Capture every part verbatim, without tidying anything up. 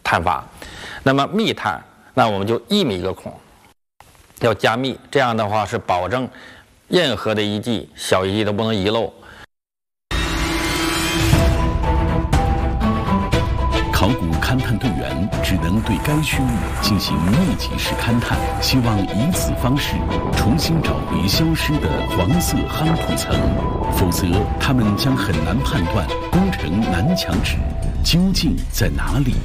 探法。那么密探，那我们就一米一个孔，要加密，这样的话是保证任何的遗迹、小遗迹都不能遗漏。 考古勘探队员只能对该区域进行密集式勘探，希望以此方式重新找回消失的黄色夯土层，否则他们将很难判断工程南墙址究竟在哪里。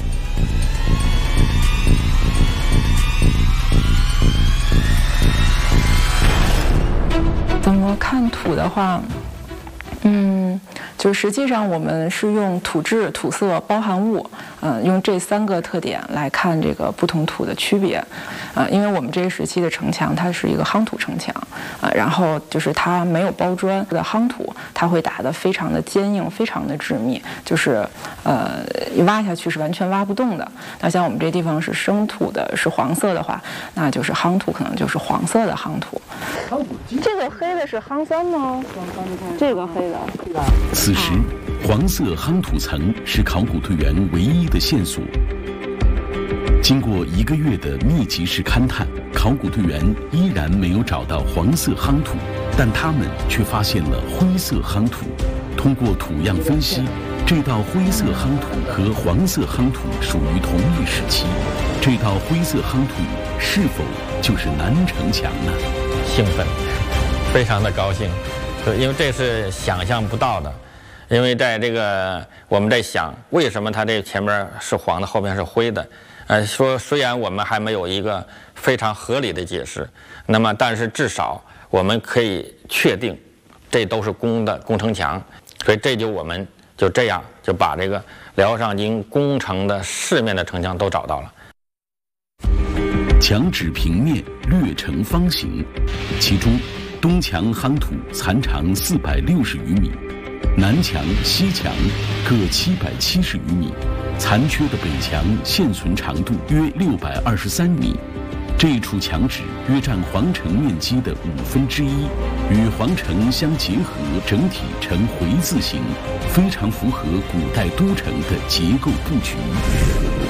怎么看土的话，嗯，就实际上我们是用土质、土色、包含物，嗯、呃，用这三个特点来看这个不同土的区别，呃，因为我们这个时期的城墙它是一个夯土城墙，呃，然后就是它没有包砖的夯土，它会打得非常的坚硬，非常的致密，就是呃一挖下去是完全挖不动的。那像我们这地方是生土的，是黄色的话，那就是夯土可能就是黄色的夯土。这个黑的是夯三吗？这个黑的。 此时，黄色夯土层是考古队员唯一的线索。经过一个月的密集式勘探，考古队员依然没有找到黄色夯土，但他们却发现了灰色夯土。通过土样分析，这道灰色夯土和黄色夯土属于同一时期。这道灰色夯土是否就是南城墙呢？ 兴奋，非常的高兴，因为这是想象不到的。因为在这个我们在想，为什么它这前面是黄的，后面是灰的？呃，说虽然我们还没有一个非常合理的解释，那么但是至少我们可以确定，这都是工的工程墙。所以这就我们就这样就把这个辽上京工程的四面的城墙都找到了。 墙址平面略呈方形，其中东墙夯土残长四百六十余米，南墙、西墙各七百七十余米，残缺的北墙现存长度约六百二十三米。这一处墙址约占皇城面积的五分之一，与皇城相结合，整体呈回字形，非常符合古代都城的结构布局。